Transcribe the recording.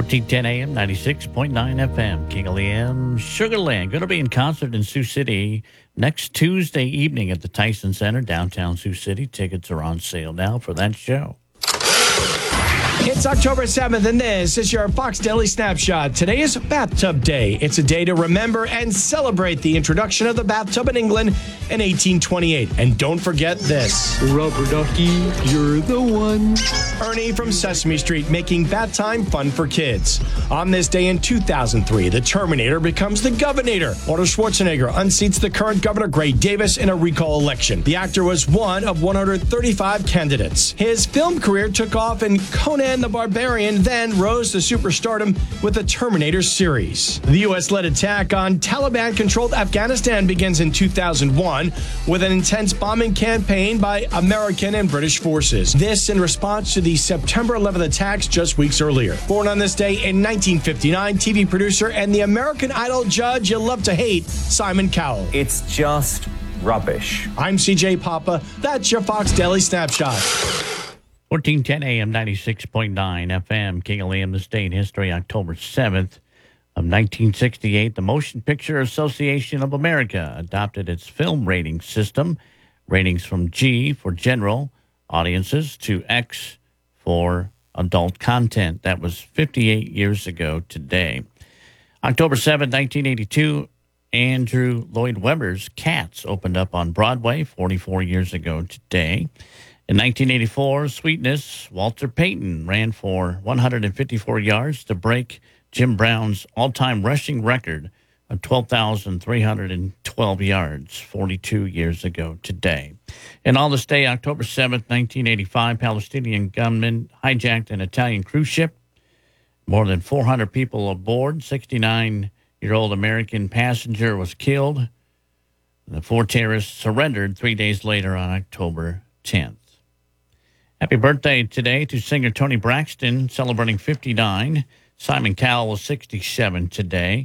1410 AM, 96.9 FM, King of Liam, Sugarland. Going to be in concert in Sioux City next Tuesday evening at the Tyson Center, downtown Sioux City. Tickets are on sale now for that show. It's October 7th, and this is your Fox Daily Snapshot. Today is Bathtub Day. It's a day to remember and celebrate the introduction of the bathtub in England in 1828. And don't forget this. Rubber ducky, you're the one. Ernie from Sesame Street making bath time fun for kids. On this day in 2003, the Terminator becomes the Governator. Arnold Schwarzenegger unseats the current Governor Gray Davis in a recall election. The actor was one of 135 candidates. His film career took off in Conan the Barbarian, then rose to superstardom with the Terminator series. The U.S.-led attack on Taliban-controlled Afghanistan begins in 2001 with an intense bombing campaign by American and British forces. This in response to the September 11th attacks just weeks earlier. Born on this day in 1959, TV producer and the American Idol judge you love to hate, Simon Cowell. It's just rubbish. I'm CJ Papa. That's your Fox Daily Snapshot. 1410 AM, 96.9 FM, King of Liam, this day in history, October 7th of 1968. The Motion Picture Association of America adopted its film rating system. Ratings from G for general audiences to X for adult content. That was 58 years ago today. October 7th, 1982, Andrew Lloyd Webber's Cats opened up on Broadway 44 years ago today. In 1984, Sweetness, Walter Payton ran for 154 yards to break Jim Brown's all-time rushing record of 12,312 yards 42 years ago today. And on this day, October 7th, 1985, Palestinian gunmen hijacked an Italian cruise ship. More than 400 people aboard. 69-year-old American passenger was killed. The 4 terrorists surrendered 3 days later on October 10th. Happy birthday today to singer Toni Braxton, celebrating 59. Simon Cowell was 67 today.